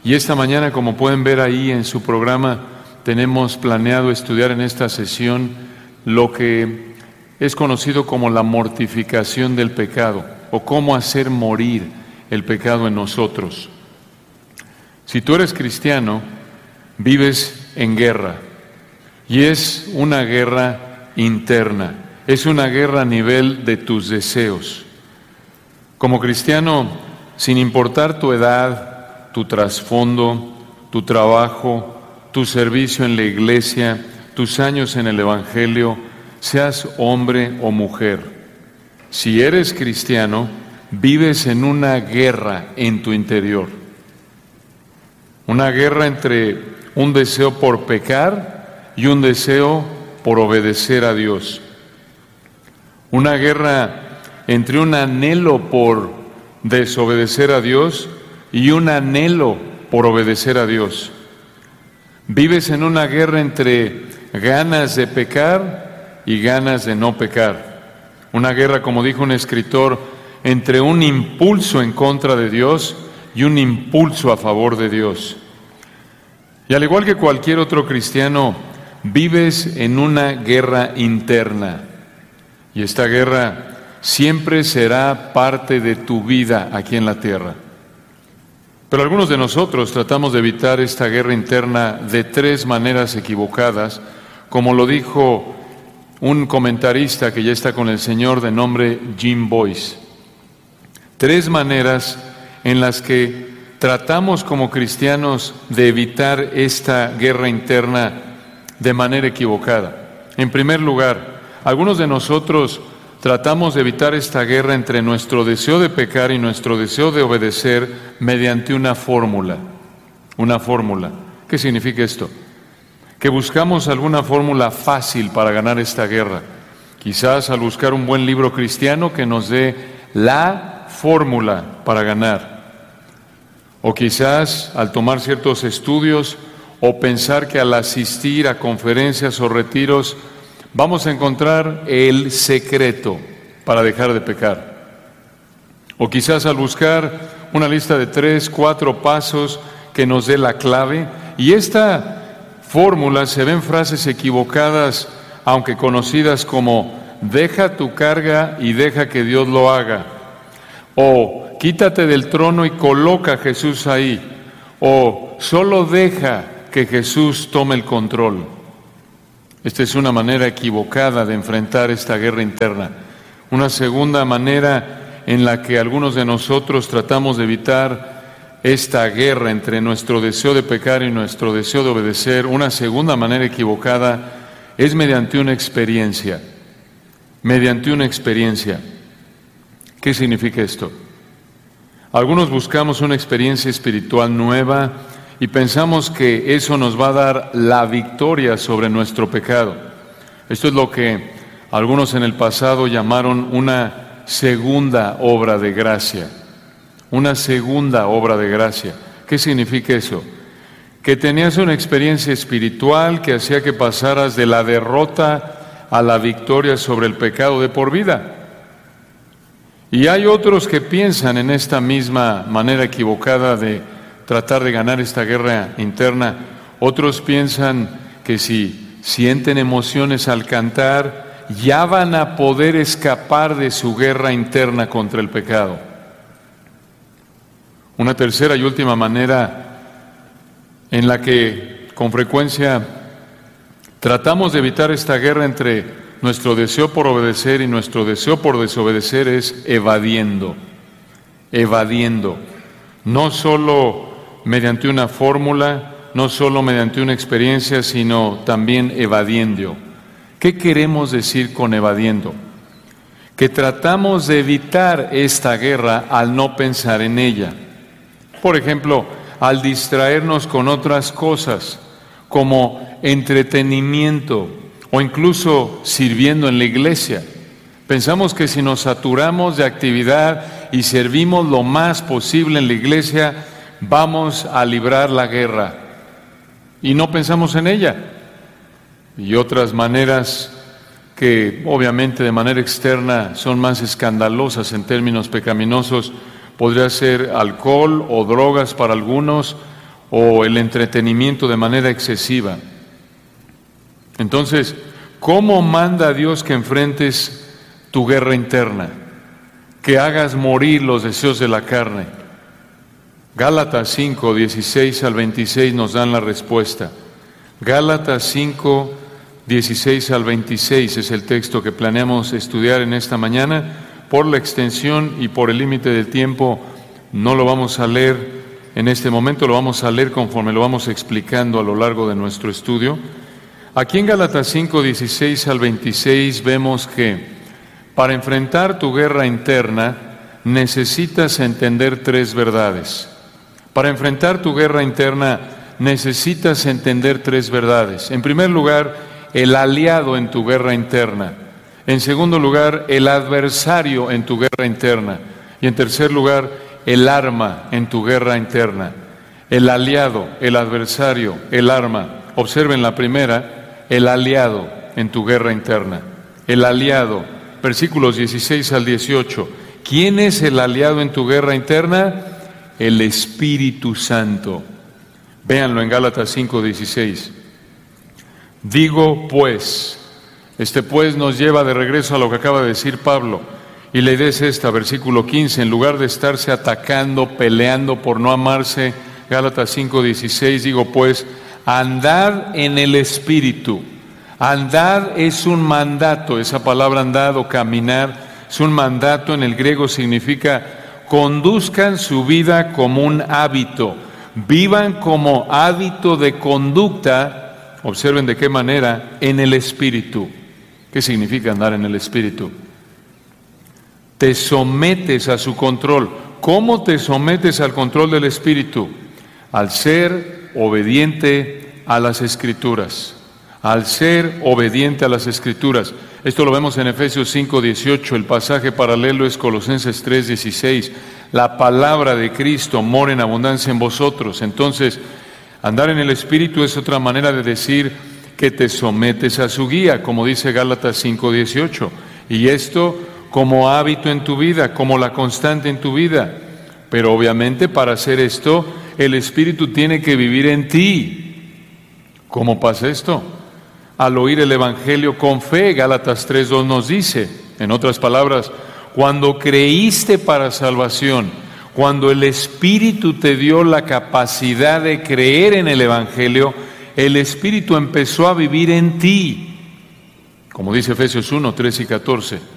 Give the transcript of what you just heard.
Y esta mañana, como pueden ver ahí en su programa, tenemos planeado estudiar en esta sesión lo que es conocido como la mortificación del pecado, o cómo hacer morir el pecado en nosotros. Si tú eres cristiano, vives en guerra, y es una guerra interna, es una guerra a nivel de tus deseos. Como cristiano, sin importar tu edad, tu trasfondo, tu trabajo, tu servicio en la iglesia, tus años en el Evangelio, seas hombre o mujer, si eres cristiano, vives en una guerra en tu interior. Una guerra entre un deseo por pecar y un deseo por obedecer a Dios. Una guerra entre un anhelo por desobedecer a Dios y un anhelo por obedecer a Dios. Vives en una guerra entre ganas de pecar y ganas de no pecar. Una guerra, como dijo un escritor, entre un impulso en contra de Dios y un impulso a favor de Dios. Y al igual que cualquier otro cristiano, vives en una guerra interna. Y esta guerra siempre será parte de tu vida aquí en la tierra. Pero algunos de nosotros tratamos de evitar esta guerra interna de tres maneras equivocadas, como lo dijo un comentarista que ya está con el Señor de nombre Jim Boyce. Tres maneras en las que tratamos como cristianos de evitar esta guerra interna de manera equivocada. En primer lugar, algunos de nosotros tratamos de evitar esta guerra entre nuestro deseo de pecar y nuestro deseo de obedecer mediante una fórmula. Una fórmula. ¿Qué significa esto? Que buscamos alguna fórmula fácil para ganar esta guerra. Quizás al buscar un buen libro cristiano que nos dé la fórmula para ganar. O quizás al tomar ciertos estudios o pensar que al asistir a conferencias o retiros vamos a encontrar el secreto para dejar de pecar. O quizás al buscar una lista de 3, 4 pasos que nos dé la clave. Y esta fórmula se ven frases equivocadas, aunque conocidas como deja tu carga y deja que Dios lo haga. O quítate del trono y coloca a Jesús ahí. O solo deja que Jesús tome el control. Esta es una manera equivocada de enfrentar esta guerra interna. Una segunda manera en la que algunos de nosotros tratamos de evitar esta guerra entre nuestro deseo de pecar y nuestro deseo de obedecer, una segunda manera equivocada es mediante una experiencia. Mediante una experiencia. ¿Qué significa esto? Algunos buscamos una experiencia espiritual nueva y pensamos que eso nos va a dar la victoria sobre nuestro pecado. Esto es lo que algunos en el pasado llamaron una segunda obra de gracia. Una segunda obra de gracia. ¿Qué significa eso? Que tenías una experiencia espiritual que hacía que pasaras de la derrota a la victoria sobre el pecado de por vida. Y hay otros que piensan en esta misma manera equivocada de tratar de ganar esta guerra interna. Otros piensan que si sienten emociones al cantar, ya van a poder escapar de su guerra interna contra el pecado. Una tercera y última manera en la que con frecuencia tratamos de evitar esta guerra entre nuestro deseo por obedecer y nuestro deseo por desobedecer es evadiendo. Evadiendo. No solo mediante una fórmula, no solo mediante una experiencia, sino también evadiendo. ¿Qué queremos decir con evadiendo? Que tratamos de evitar esta guerra al no pensar en ella. Por ejemplo, al distraernos con otras cosas, como entretenimiento o incluso sirviendo en la iglesia. Pensamos que si nos saturamos de actividad y servimos lo más posible en la iglesia, vamos a librar la guerra. Y no pensamos en ella. Y otras maneras que obviamente de manera externa son más escandalosas en términos pecaminosos, podría ser alcohol o drogas para algunos, o el entretenimiento de manera excesiva. Entonces, ¿cómo manda Dios que enfrentes tu guerra interna? Que hagas morir los deseos de la carne. Gálatas 5, 16 al 26 nos dan la respuesta. Gálatas 5, 16 al 26 es el texto que planeamos estudiar en esta mañana. Por la extensión y por el límite del tiempo, no lo vamos a leer en este momento, lo vamos a leer conforme lo vamos explicando a lo largo de nuestro estudio. Aquí en Gálatas 5, 16 al 26 vemos que para enfrentar tu guerra interna necesitas entender tres verdades. Para enfrentar tu guerra interna necesitas entender tres verdades. En primer lugar, el aliado en tu guerra interna. En segundo lugar, el adversario en tu guerra interna. Y en tercer lugar, el arma en tu guerra interna. El aliado, el adversario, el arma. Observen la primera, el aliado en tu guerra interna. El aliado, versículos 16 al 18. ¿Quién es el aliado en tu guerra interna? El Espíritu Santo. Véanlo en Gálatas 5, 16. Digo pues, pues nos lleva de regreso a lo que acaba de decir Pablo. Y la idea es esta, versículo 15, en lugar de estarse atacando, peleando por no amarse, Gálatas 5, 16, digo pues, andad en el Espíritu. Andad es un mandato, esa palabra andad o caminar es un mandato, en el griego significa conduzcan su vida como un hábito, vivan como hábito de conducta, observen de qué manera, en el Espíritu. ¿Qué significa andar en el Espíritu? Te sometes a su control. ¿Cómo te sometes al control del Espíritu? Al ser obediente a las Escrituras. Al ser obediente a las Escrituras. Esto lo vemos en Efesios 5, 18. El pasaje paralelo es Colosenses 3, 16. La palabra de Cristo mora en abundancia en vosotros. Entonces, andar en el Espíritu es otra manera de decir que te sometes a su guía, como dice Gálatas 5, 18. Y esto como hábito en tu vida, como la constante en tu vida. Pero obviamente para hacer esto, el Espíritu tiene que vivir en ti. ¿Cómo pasa esto? Al oír el Evangelio con fe, Gálatas 3:2 nos dice, en otras palabras, cuando creíste para salvación, cuando el Espíritu te dio la capacidad de creer en el Evangelio, el Espíritu empezó a vivir en ti, como dice Efesios 1, 13 y 14.